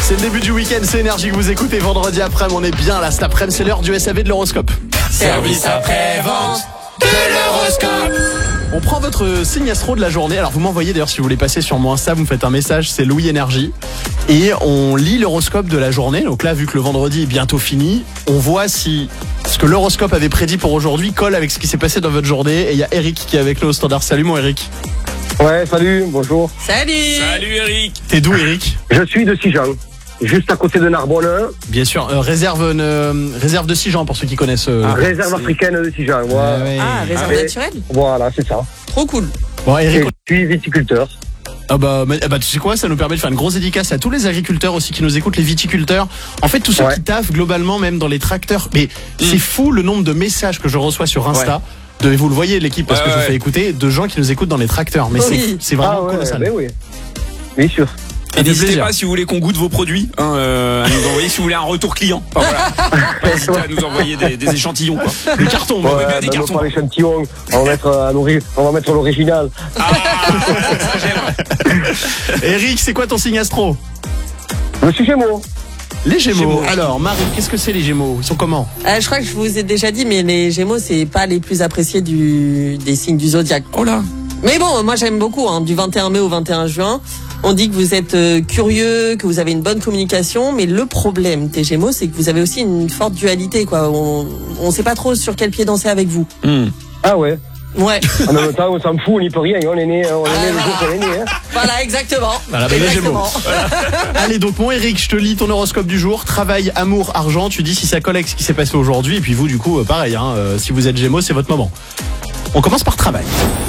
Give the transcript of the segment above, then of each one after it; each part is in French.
C'est le début du week-end, c'est Énergie que vous écoutez. Vendredi après-midi, on est bien là. Cet après-midi, c'est l'heure du SAV de l'horoscope. Service après-vente de l'horoscope. On prend votre signe astro de la journée. Alors vous m'envoyez d'ailleurs si vous voulez passer sur mon Insta, vous me faites un message, c'est Louis Énergie. Et on lit l'horoscope de la journée. Donc là, vu que le vendredi est bientôt fini, on voit si ce que l'horoscope avait prédit pour aujourd'hui colle avec ce qui s'est passé dans votre journée. Et il y a Eric qui est avec nous au standard. Salut mon Eric. Ouais, salut, bonjour. Salut Eric. T'es d'où Eric? Je suis de Sijan, juste à côté de Narbonne. Bien sûr, réserve de Sijan pour ceux qui connaissent. Réserve africaine de Sijan, ouais. Ouais. Ah, réserve Ouais. naturelle. Voilà, c'est ça. Trop cool. Bon Et Eric, je suis viticulteur. tu sais quoi, ça nous permet de faire une grosse dédicace à tous les agriculteurs aussi qui nous écoutent, les viticulteurs. En fait, tous ceux Ouais. qui taffent globalement, même dans les tracteurs. Mais c'est fou le nombre de messages que je reçois sur Insta. Vous le voyez l'équipe parce que je vous fais écouter, de gens qui nous écoutent dans les tracteurs. Mais Oui. c'est vraiment Ah ouais, colossal. ben oui. Bien sûr. Ça Et fait n'hésitez plaisir. pas si vous voulez qu'on goûte vos produits, à nous envoyer si vous voulez un retour client. Enfin, voilà. Pas hésiter à nous envoyer des échantillons, quoi. Le carton, Ouais, Ouais, bien des ben, cartons. non, pas l'échantillon, on va mettre l'original. Ah, ça j'aime. Eric, c'est quoi ton signe astro? Je suis Gémeaux. Les Gémeaux. Gémeaux. Alors, Marie, qu'est-ce que c'est les Gémeaux? Ils sont comment? Je crois que je vous ai déjà dit, mais les Gémeaux, c'est pas les plus appréciés des signes du zodiaque. Oh là. Mais bon, moi j'aime beaucoup, du 21 mai au 21 juin. On dit que vous êtes curieux, que vous avez une bonne communication, mais le problème des Gémeaux, c'est que vous avez aussi une forte dualité, quoi. On sait pas trop sur quel pied danser avec vous. Ah ouais. Ouais. En même temps, on s'en fout, on n'y peut rien. On est né le jour qu'on est né. Hein. Voilà, exactement. Voilà, ben, les Exactement. Allez, donc mon Eric, je te lis ton horoscope du jour. Travail, amour, argent. Tu dis si ça colle avec ce qui s'est passé aujourd'hui. Et puis vous, du coup, pareil. Si vous êtes Gémeaux, c'est votre moment. On commence par travail.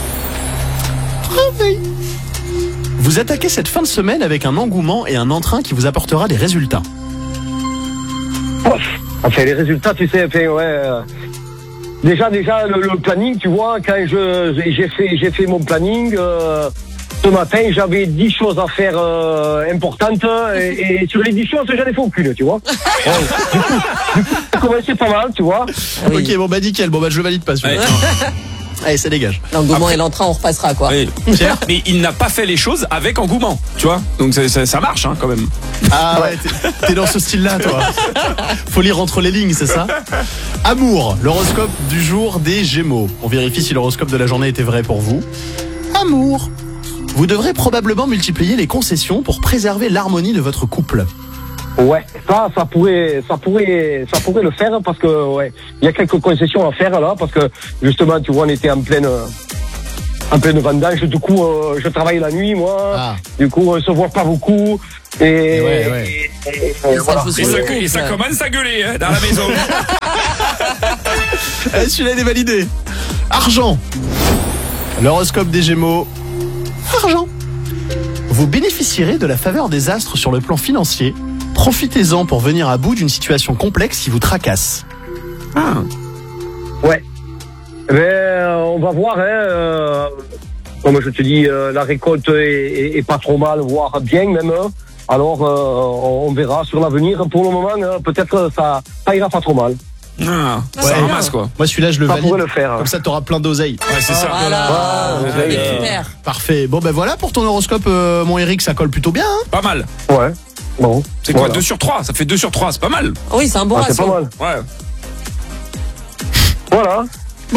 Travail. Vous attaquez cette fin de semaine avec un engouement et un entrain qui vous apportera des résultats. Enfin, les résultats, tu sais, enfin, ouais. Déjà, le planning, tu vois, quand j'ai fait mon planning, ce matin, j'avais 10 choses à faire importantes, et sur les 10 choses, j'en ai fait aucune, tu vois. Du coup, ça commençait pas mal, tu vois. Oui. Ok, bon bah nickel. Bon bah je le valide pas celui-là. Ouais. Allez, ça dégage. L'engouement et l'entrain, on repassera, quoi. Oui. Pierre. Mais il n'a pas fait les choses avec engouement, tu vois. Donc ça marche, quand même. Ah ouais, t'es dans ce style-là, toi. Faut lire entre les lignes, c'est ça? Amour, l'horoscope du jour des Gémeaux. On vérifie si l'horoscope de la journée était vrai pour vous. Amour. Vous devrez probablement multiplier les concessions pour préserver l'harmonie de votre couple. Ouais, ça pourrait le faire parce que, ouais, il y a quelques concessions à faire là, parce que, justement, tu vois, on était en pleine vendange, du coup, je travaille la nuit, moi, Ah. du coup, on se voit pas beaucoup, et Ouais. et ça voilà. joue sur Et le ça, couple. et ça commence à gueuler dans la maison. Allez, celui-là, il est validé. Argent. L'horoscope des Gémeaux. Argent. Vous bénéficierez de la faveur des astres sur le plan financier. Profitez-en pour venir à bout d'une situation complexe qui vous tracasse. Ouais. On va voir, comme je te dis, la récolte est pas trop mal, voire bien même. Alors, on verra sur l'avenir. Pour le moment, peut-être ça ira pas trop mal. Ça Ouais. ramasse, quoi. Moi, celui-là, je le Ça valide. pourrait le faire. Comme ça, t'auras plein d'oseilles. Ouais, c'est ça. Voilà. Ouais, Mais ouais. super. Parfait. Bon, ben voilà pour ton horoscope, mon Eric, ça colle plutôt bien. Pas mal. Ouais. Bon. C'est quoi, Voilà. 2 sur 3? Ça fait 2 sur 3, c'est pas mal. Oui, c'est un bon Ah, c'est pas ratio. mal. Ouais. Bon. Voilà.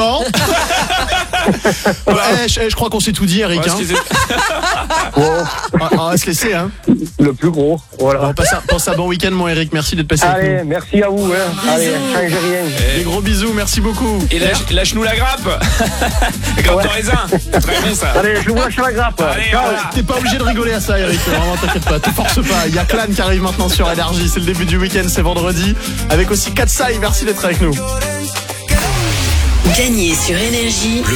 Ouais, je crois qu'on s'est tout dit, Eric. Ouais, excusez- Bon, On va se laisser. le plus gros. Voilà. Bon, passe un bon week-end, mon Eric. Merci d'être passé avec Allez, merci à vous. Allez, changez rien. nous. Des gros bisous, merci beaucoup. Et lâche-nous la grappe. La grappe de raisin. Très bon, ça. Allez, je vous lâche la grappe. Allez, Ciao. voilà. T'es pas obligé de rigoler à ça, Eric. Vraiment, t'inquiète pas. Te force pas. Il y a Clan qui arrive maintenant sur Énergie. C'est le début du week-end, c'est vendredi. Avec aussi Katsai. Merci d'être avec nous. Gagnez sur Énergie